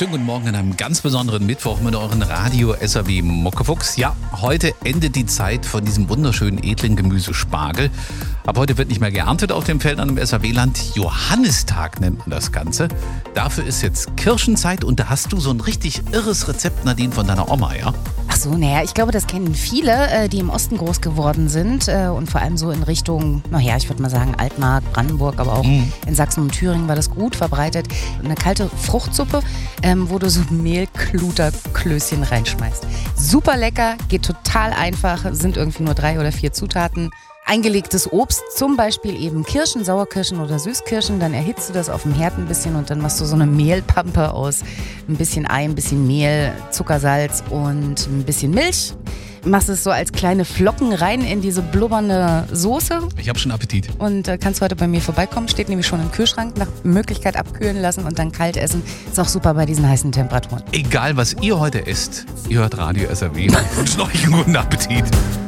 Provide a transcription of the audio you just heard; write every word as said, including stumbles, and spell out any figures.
Schönen guten Morgen an einem ganz besonderen Mittwoch mit euren Radio S R W Muckefuchs. Ja, heute endet die Zeit von diesem wunderschönen edlen Gemüse Spargel. Ab heute wird nicht mehr geerntet auf dem Feldern im S R W-Land. Johannistag nennt man das Ganze. Dafür ist jetzt Kirschenzeit und da hast du so ein richtig irres Rezept, Nadine, von deiner Oma, ja? Ach so, naja, ich glaube, das kennen viele, die im Osten groß geworden sind und vor allem so in Richtung, naja, ich würde mal sagen Altmark, Brandenburg, aber auch mm. in Sachsen und Thüringen war das gut verbreitet. Eine kalte Fruchtsuppe, ähm, wo du so Mehlkluterklößchen reinschmeißt. Super lecker, geht total einfach, sind irgendwie nur drei oder vier Zutaten. Eingelegtes Obst, zum Beispiel eben Kirschen, Sauerkirschen oder Süßkirschen, dann erhitzt du das auf dem Herd ein bisschen und dann machst du so eine Mehlpampe aus ein bisschen Ei, ein bisschen Mehl, Zuckersalz und ein bisschen Milch. Machst es so als kleine Flocken rein in diese blubbernde Soße. Ich habe schon Appetit. Und äh, kannst heute bei mir vorbeikommen, steht nämlich schon im Kühlschrank, nach Möglichkeit abkühlen lassen und dann kalt essen. Ist auch super bei diesen heißen Temperaturen. Egal, was ihr heute esst, ihr hört Radio S R W und wünsche euch einen guten Appetit.